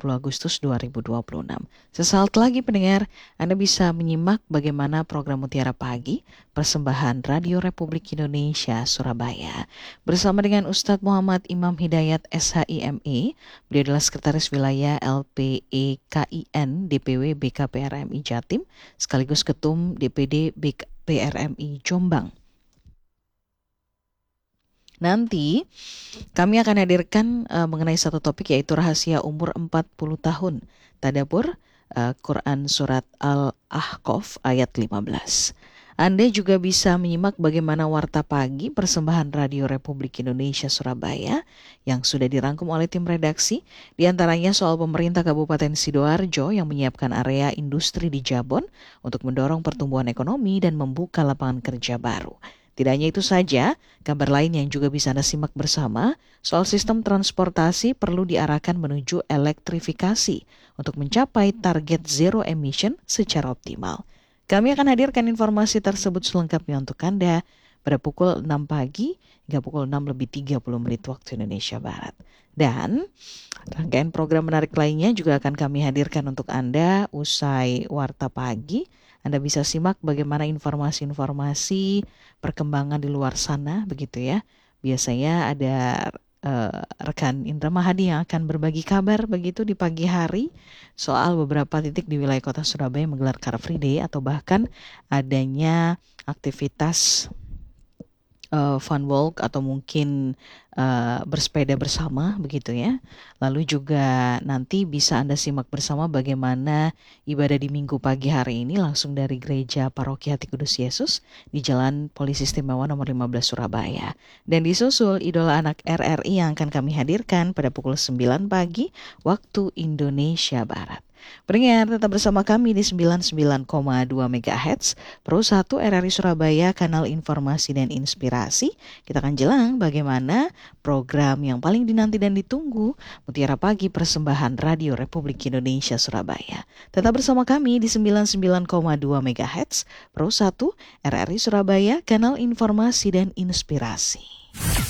Agustus 2026. Sesaat lagi pendengar, Anda bisa menyimak bagaimana program Mutiara Pagi, persembahan Radio Republik Indonesia Surabaya. Bersama dengan Ustadz Muhammad Imam Hidayat SHIME, beliau adalah Sekretaris Wilayah LPEKIN DPW BKPRMI Jatim, sekaligus Ketum DPD BKPRMI Jombang. Nanti kami akan hadirkan mengenai satu topik yaitu rahasia umur 40 tahun. Tadabbur Quran Surat Al-Ahqaf ayat 15. Anda juga bisa menyimak bagaimana Warta Pagi persembahan Radio Republik Indonesia Surabaya yang sudah dirangkum oleh tim redaksi. Di antaranya soal pemerintah Kabupaten Sidoarjo yang menyiapkan area industri di Jabon untuk mendorong pertumbuhan ekonomi dan membuka lapangan kerja baru. Tidak hanya itu saja, kabar lain yang juga bisa Anda simak bersama, soal sistem transportasi perlu diarahkan menuju elektrifikasi untuk mencapai target zero emission secara optimal. Kami akan hadirkan informasi tersebut selengkapnya untuk Anda pada pukul 6 pagi hingga pukul 6:30 waktu Indonesia Barat. Dan rangkaian program menarik lainnya juga akan kami hadirkan untuk Anda usai Warta Pagi. Anda bisa simak bagaimana informasi-informasi perkembangan di luar sana, begitu ya. Biasanya ada rekan Indra Mahadi yang akan berbagi kabar begitu di pagi hari soal beberapa titik di wilayah kota Surabaya menggelar Car Free Day atau bahkan adanya aktivitas fun walk atau mungkin bersepeda bersama begitu ya. Lalu juga nanti bisa Anda simak bersama bagaimana ibadah di Minggu pagi hari ini langsung dari Gereja Paroki Hati Kudus Yesus di Jalan Polisi Istimewa nomor 15 Surabaya. Dan disusul Idola Anak RRI yang akan kami hadirkan pada pukul 9 pagi waktu Indonesia Barat. Pendengar tetap bersama kami di 99,2 MHz Pro 1 RRI Surabaya, kanal informasi dan inspirasi. Kita akan jelang bagaimana program yang paling dinanti dan ditunggu, Mutiara Pagi persembahan Radio Republik Indonesia Surabaya. Tetap bersama kami di 99,2 MHz Pro 1 RRI Surabaya, kanal informasi dan inspirasi.